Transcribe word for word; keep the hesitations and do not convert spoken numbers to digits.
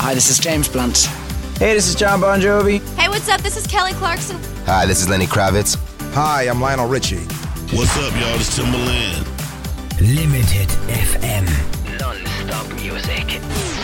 Hi, this is James Blunt. Hey, this is John Bon Jovi. Hey, what's up? This is Kelly Clarkson. Hi, this is Lenny Kravitz. Hi, I'm Lionel Richie. What's up, y'all? This is Timbaland. Limited F M. Non-stop music.